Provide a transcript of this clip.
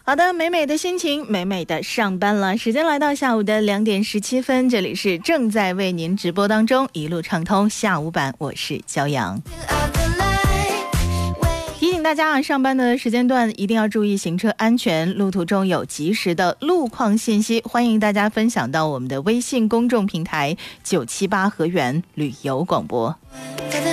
好的，美美的心情，美美的上班了。时间来到下午的2点17分，这里是正在为您直播当中一路畅通下午版，我是骄阳。提醒大家啊，上班的时间段一定要注意行车安全，路途中有及时的路况信息，欢迎大家分享到我们的微信公众平台978河源旅游广播。